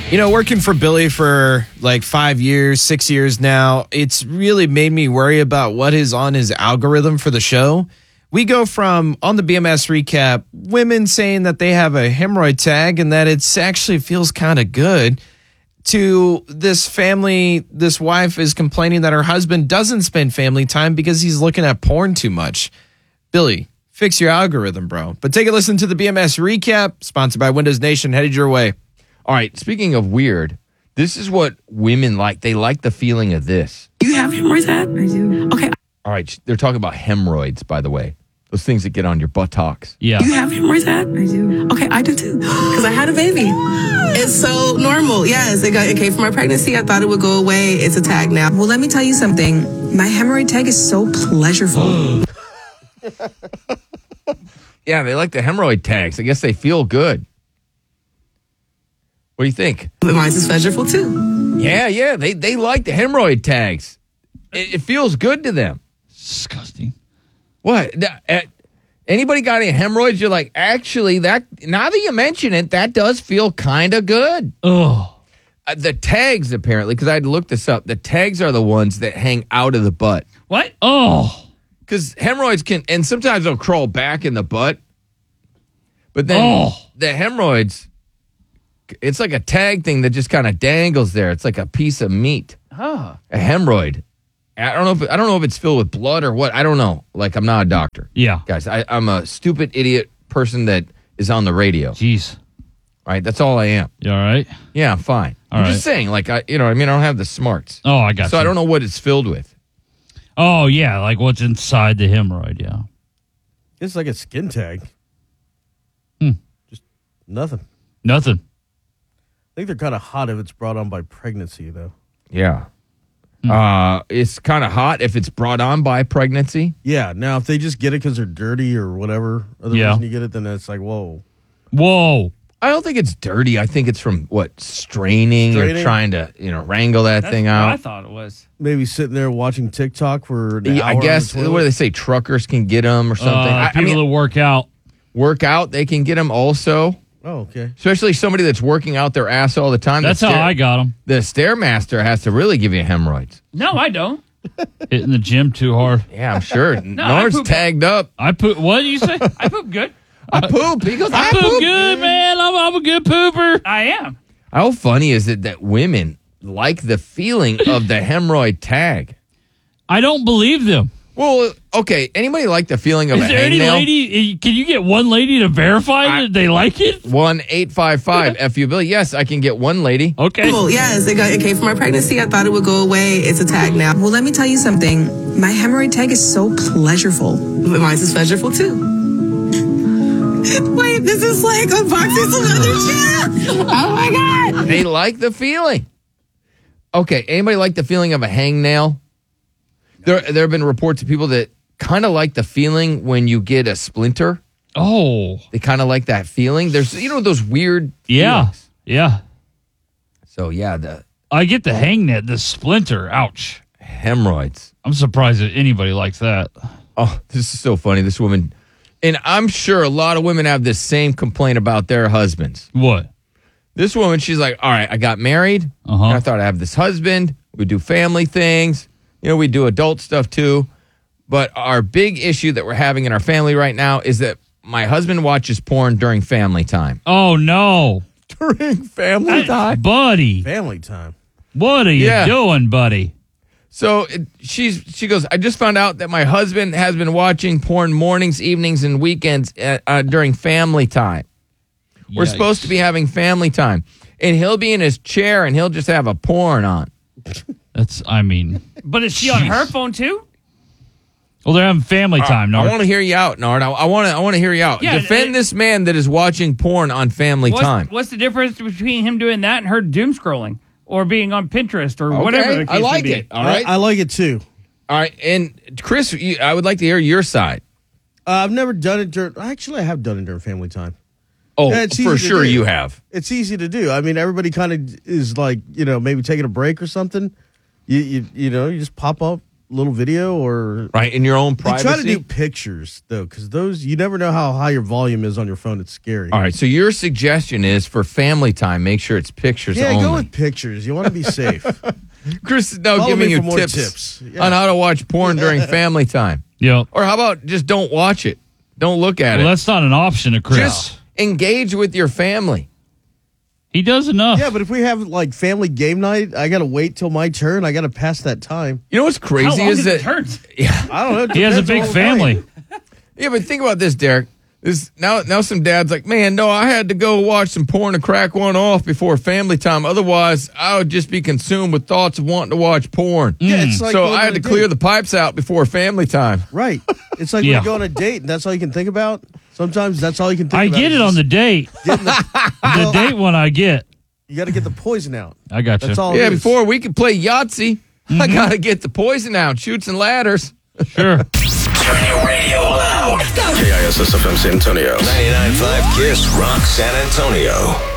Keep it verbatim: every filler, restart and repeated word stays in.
You know, working for Billy for like five years, six years now, it's really made me worry about what is on his algorithm for the show. We go from, on the B M S recap, women saying that they have a hemorrhoid tag and that it's actually feels kind of good, to this family, this wife is complaining that her husband doesn't spend family time because he's looking at porn too much. Billy, fix your algorithm, bro. But take a listen to the B M S recap, sponsored by Windows Nation, headed your way. All right, speaking of weird, this is what women like. They like the feeling of this. You have hemorrhoids, Dad? I do. Okay. All right, they're talking about hemorrhoids, by the way. Those things that get on your buttocks. Yeah. You have hemorrhoids, Dad? I do. Okay, I do too. Because I had a baby. It's so normal. Yes, it, got, it came from my pregnancy. I thought it would go away. It's a tag now. Well, let me tell you something. My hemorrhoid tag is so pleasureful. Yeah, they like the hemorrhoid tags. I guess they feel good. What do you think? But mine is pleasureful too. Yeah, yeah, they they like the hemorrhoid tags. It, it feels good to them. Disgusting. What? Uh, anybody got any hemorrhoids? You're like, actually, that now that you mention it, that does feel kind of good. Oh. Uh, the tags, apparently, because I had to look this up, the tags are the ones that hang out of the butt. What? Oh. Because hemorrhoids can, and sometimes they'll crawl back in the butt. But then Oh. the hemorrhoids, it's like a tag thing that just kind of dangles there. It's like a piece of meat. Huh. A hemorrhoid. I don't know if I don't know if it's filled with blood or what. I don't know. Like, I'm not a doctor. Yeah. Guys, I, I'm a stupid idiot person that is on the radio. Jeez. All right, that's all I am. You all right? Yeah, I'm fine. All I'm right. just saying, like, I, you know, what I mean, I don't have the smarts. Oh, I got so you. I don't know what it's filled with. Oh, yeah, like what's inside the hemorrhoid, yeah. It's like a skin tag. Hmm. Just nothing. Nothing. I think they're kind of hot if it's brought on by pregnancy, though. Yeah. Uh, it's kind of hot if it's brought on by pregnancy. Yeah. Now, if they just get it because they're dirty or whatever other Yeah. reason you get it, then it's like, whoa. Whoa. I don't think it's dirty. I think it's from what straining, or Straining? trying to, you know, wrangle that That's thing what out. I thought it was. Maybe sitting there watching TikTok for an Yeah, hour I guess on the what do toilet. they say? Truckers can get them or something. Uh, I, I people mean, that work out. work out, they can get them also. Oh, okay. Especially somebody that's working out their ass all the time. That's the how stair- I got them. The Stairmaster has to really give you hemorrhoids. No, I don't. Hitting the gym too hard. Yeah, I'm sure. I Nor's poop- tagged up. I put, what do you say? I poop good. I poop. He goes, I, I poop good, man. I'm, I'm a good pooper. I am. How funny is it that women like the feeling of the hemorrhoid tag? I don't believe them. Well, okay. Anybody like the feeling of Is a there any hangnail? lady? Can you get one lady to verify I- that they like it? One eight five five F U Billy. Yes, I can get one lady. Okay. Well, yes, it, got, it came from my pregnancy. I thought it would go away. It's a tag now. Well, let me tell you something. My hemorrhoid tag is so pleasureful. But mine is pleasureful too. Wait, this is like unboxing some other shit. Oh my God. They like the feeling. Okay, anybody like the feeling of a hangnail? There, there have been reports of people that kind of like the feeling when you get a splinter. Oh, They kind of like that feeling. There's, you know, those weird yeah. feelings. Yeah. So, yeah, the I get the hangnet, the splinter. Ouch. hemorrhoids. I'm surprised that anybody likes that. Oh, this is so funny. This woman, and I'm sure a lot of women have this same complaint about their husbands. What? This woman, she's like, all right, I got married. Uh-huh. And I thought I have this husband. We do family things. You know, we do adult stuff too. But our big issue that we're having in our family right now is that my husband watches porn during family time. Oh, no. During family time? Buddy, Family time. what are you Yeah. doing, buddy? So it, she's she goes, I just found out that my husband has been watching porn mornings, evenings, and weekends uh, uh, during family time. We're Yikes. supposed to be having family time. And he'll be in his chair and he'll just have a porn on. That's, I mean, But is she on her Jeez. phone too? well, they're having family time, I no? want to hear you out, Nard. I want to I want to hear you out. Yeah, Defend it- this man that is watching porn on family What's, time. what's the difference between him doing that and her doom scrolling or being on Pinterest or whatever the case I like may be? it. All right. I, I like it too. All right. And Chris, you, I would like to hear your side. Uh, I've never done it during. Actually, I have done it during family time. Oh, Yeah, it's for easy to sure do. you have. It's easy to do. I mean, everybody kind of is like, you know, maybe taking a break or something. You, you, you know, you just pop up little video or Right, in your own you privacy. try to do pictures though, because those you never know how high your volume is on your phone. It's scary. All right, so your suggestion is for family time, make sure it's pictures Yeah, only. go with pictures. You want to be safe. Chris is now Follow giving me you for more tips, tips. Yeah. on how to watch porn during family time. Yep. Or how about just don't watch it? Don't look at Well, it. that's not an option to Chris. Just engage with your family. He does enough. Yeah, but if we have like family game night, I gotta wait till my turn. I gotta pass that time. You know what's How crazy long is is that it turns? yeah, I don't know. It He has a depends big on the family. night. yeah. But think about this, Derek. This now now some dads like, man, no, I had to go watch some porn to crack one off before family time. Otherwise, I would just be consumed with thoughts of wanting to watch porn. Yeah, it's like so going I on had a to clear date. the pipes out before family time. Right. It's like Yeah. when you go on a date and that's all you can think about. Sometimes that's all you can think I about. get is it on just the date. getting the- The date one I get. You got to get the poison out. I got you. That's all. it Yeah, is. before we could play Yahtzee, I gotta get the poison out, shoots and ladders. Sure. Turn your radio loud. K I S S F M San Antonio. ninety-nine point five KISS Rock San Antonio.